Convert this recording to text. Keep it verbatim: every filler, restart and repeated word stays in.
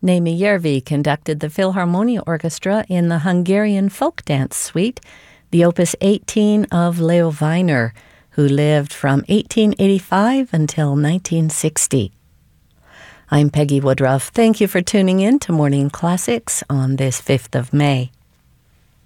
Némi Järvi conducted the Philharmonia Orchestra in the Hungarian folk dance suite, the Opus eighteen of Leo Weiner, who lived from eighteen eighty-five until nineteen sixty. I'm Peggy Woodruff. Thank you for tuning in to Morning Classics on this fifth of May.